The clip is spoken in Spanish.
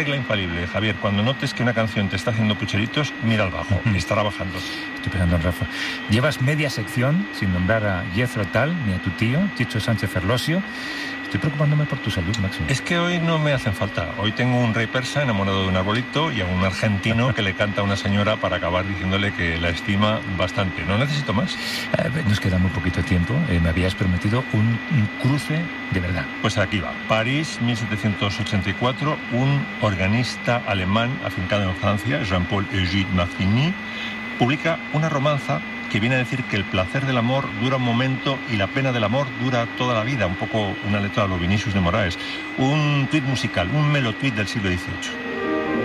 regla infalible, Javier. Cuando notes que una canción te está haciendo pucheritos, mira al bajo, estará bajando. Estoy pensando en Rafa. Llevas media sección sin nombrar a Jethro Tull ni a tu tío, Chicho Sánchez Ferlosio. Estoy preocupándome por tu salud, Máximo. Es que hoy no me hacen falta. Hoy tengo un rey persa enamorado de un arbolito y a un argentino que le canta a una señora para acabar diciéndole que la estima bastante. ¿No necesito más? Nos queda muy poquito tiempo. Me habías prometido un cruce de verdad. Pues aquí va. París, 1784. Un organista alemán afincado en Francia, Jean-Paul Egide Martigny, publica una romanza que viene a decir que el placer del amor dura un momento y la pena del amor dura toda la vida. Un poco una letra de los Vinicius de Moraes. Un tuit musical, un melotuit del siglo XVIII.